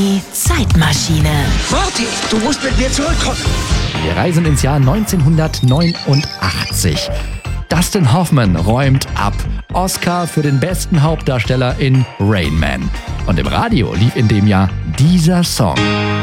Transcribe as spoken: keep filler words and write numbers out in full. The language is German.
Die Zeitmaschine. Marty, du musst mit mir zurückkommen. Wir reisen ins Jahr neunzehnhundertneunundachtzig. Dustin Hoffman räumt ab. Oscar für den besten Hauptdarsteller in Rain Man. Und im Radio lief in dem Jahr dieser Song.